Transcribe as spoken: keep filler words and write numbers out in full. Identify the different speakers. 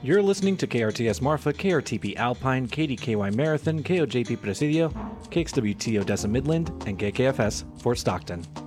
Speaker 1: You're listening to K R T S Marfa, K R T P Alpine, K D K Y Marathon, K O J P Presidio, K X W T Odessa Midland, and K K F S Fort Stockton.